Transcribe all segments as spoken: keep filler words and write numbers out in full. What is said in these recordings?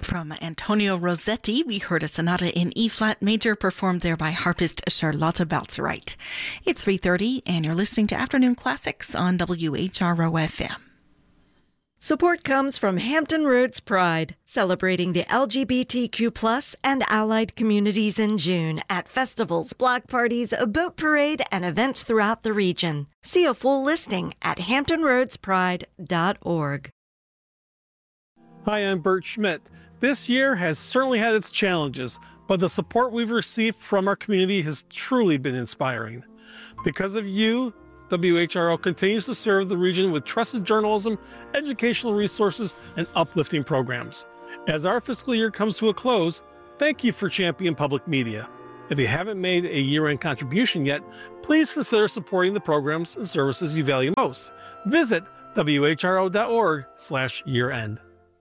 From Antonio Rossetti, we heard a sonata in E-flat major performed there by harpist Charlotte Baltzereit. It's three thirty and you're listening to Afternoon Classics on W H R O F M. Support comes from Hampton Roads Pride, celebrating the L G B T Q plus and allied communities in June at festivals, block parties, a boat parade, and events throughout the region. See a full listing at hampton roads pride dot org. Hi, I'm Bert Schmidt. This year has certainly had its challenges, but the support we've received from our community has truly been inspiring. Because of you, W H R O continues to serve the region with trusted journalism, educational resources, and uplifting programs. As our fiscal year comes to a close, thank you for championing public media. If you haven't made a year-end contribution yet, please consider supporting the programs and services you value most. Visit W H R O dot org slash year end.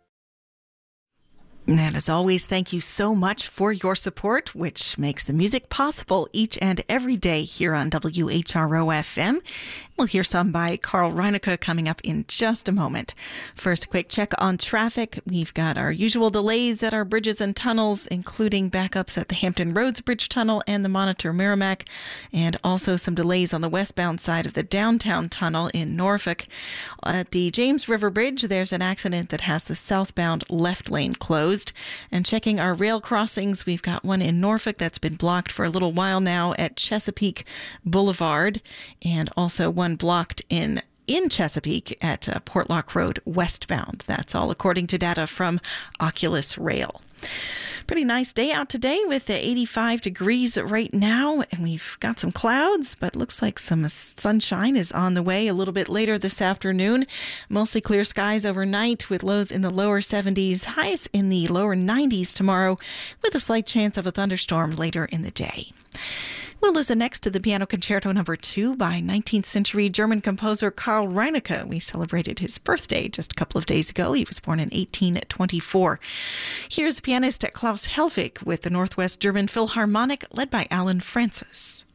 And as always, thank you so much for your support, which makes the music possible each and every day here on W H R O F M. We'll hear some by Carl Reinecke coming up in just a moment. First, a quick check on traffic. We've got our usual delays at our bridges and tunnels, including backups at the Hampton Roads Bridge Tunnel and the Monitor Merrimack, and also some delays on the westbound side of the downtown tunnel in Norfolk. At the James River Bridge, there's an accident that has the southbound left lane closed. And checking our rail crossings, we've got one in Norfolk that's been blocked for a little while now at Chesapeake Boulevard, and also one blocked in in Chesapeake at uh, Portlock Road westbound. That's all according to data from Oculus Rail. Pretty nice day out today with eighty-five degrees right now, and we've got some clouds, but looks like some sunshine is on the way a little bit later this afternoon. Mostly clear skies overnight with lows in the lower seventies, highs in the lower nineties tomorrow, with a slight chance of a thunderstorm later in the day. We'll listen next to the Piano Concerto Number two by nineteenth century German composer Carl Reinecke. We celebrated his birthday just a couple of days ago. He was born in eighteen twenty-four. Here's pianist Klaus Helwig with the Northwest German Philharmonic, led by Alan Francis.